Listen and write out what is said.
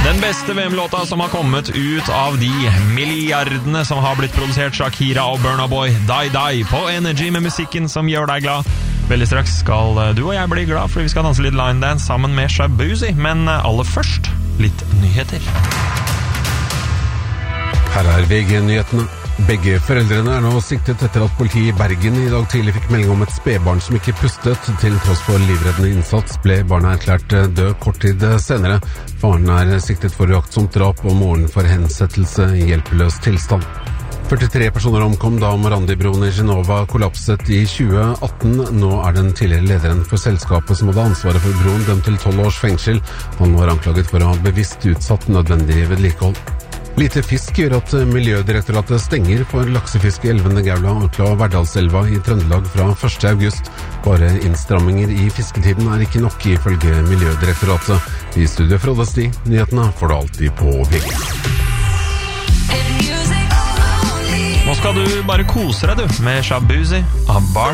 Den beste VM-låta som har kommet ut av de milliardene som har blitt produsert, Shakira og Burna Boy, Die Die, på Energy med musikken som gjør deg glad. Veldig straks skal du og jeg bli glad, fordi vi skal danse litt line dance sammen med Shabuzi, men aller først, litt nyheter. Her er VG-nyhetene. Begge foreldrene er nå siktet etter at politiet i Bergen i dag tidlig fikk melding om et spedbarn som ikke pustet. Til tross for livreddende innsats ble barnet erklært død kort tid senere. Faren er siktet for uaktsomt drap og moren for hensettelse i hjelpeløs tilstand. 43 personer omkom da Morandi-broen i Genova kollapset i 2018. Nå er den tidligere lederen for selskapet som hadde ansvaret for broen dømt til 12 års fengsel. Han var anklaget for å ha bevisst utsatt nødvendig vedlikehold. Lite fisk gjør at Miljødirektoratet stenger for laksefisk i elvene Gaula, Orkla og Verdalselva i Trøndelag fra 1. august. Bare innstramminger i fisketiden er ikke nok ifølge Miljødirektoratet. I studiet fra Sti, nyhetene får du alltid på VG. Nå skal du bare kose deg, du, med Shabuzi, Abba.